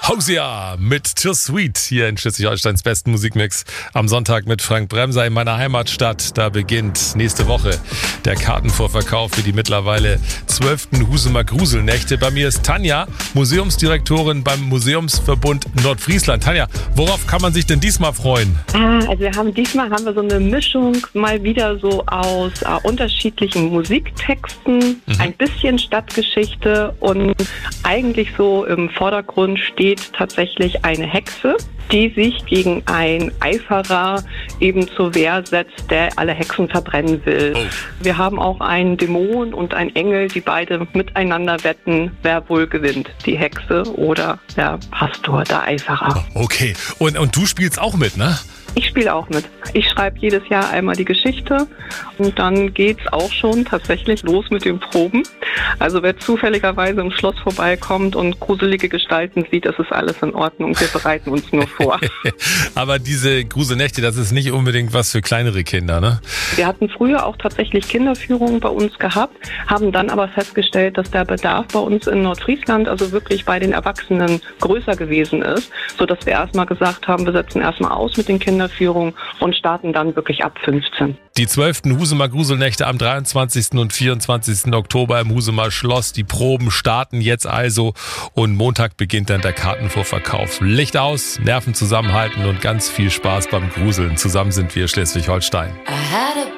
Hausia mit Too Sweet hier in Schleswig-Holsteins besten Musikmix am Sonntag mit Frank Bremser in meiner Heimatstadt. Da beginnt nächste Woche der Kartenvorverkauf für die mittlerweile 12. Husumer Gruselnächte. Bei mir ist Tanja, Museumsdirektorin beim Museumsverbund Nordfriesland. Tanja, worauf kann man sich denn diesmal freuen? Also diesmal haben wir so eine Mischung mal wieder so aus unterschiedlichen Musiktexten, ein bisschen Stadtgeschichte und eigentlich so im Vordergrund steht tatsächlich eine Hexe, die sich gegen einen Eiferer eben zur Wehr setzt, der alle Hexen verbrennen will. Wir haben auch einen Dämon und einen Engel, die beide miteinander wetten, wer wohl gewinnt, die Hexe oder der Pastor, der Eiferer. Okay, und du spielst auch mit, ne? Ich spiele auch mit. Ich schreibe jedes Jahr einmal die Geschichte und dann geht's auch schon tatsächlich los mit den Proben. Also wer zufälligerweise im Schloss vorbeikommt und gruselige Gestalten sieht, das ist alles in Ordnung. Wir bereiten uns nur vor. Aber diese Gruselnächte, das ist nicht unbedingt was für kleinere Kinder, ne? Wir hatten früher auch tatsächlich Kinderführungen bei uns gehabt, haben dann aber festgestellt, dass der Bedarf bei uns in Nordfriesland, also wirklich bei den Erwachsenen, größer gewesen ist, sodass wir erstmal gesagt haben, wir setzen erstmal aus mit den Kinderführungen und starten dann wirklich ab 15. Die 12. Husumer Gruselnächte am 23. und 24. Oktober im Husumer Schloss. Die Proben starten jetzt also und Montag beginnt dann der Kartenvorverkauf. Licht aus, Nerven zusammenhalten und ganz viel Spaß beim Gruseln. Zusammen sind wir Schleswig-Holstein.